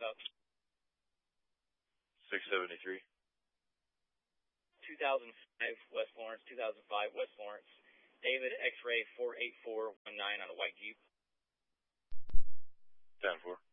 up? 673. 2005 West Florence, 2005 West Florence. David X-Ray 48419 on a white Jeep. 10-4.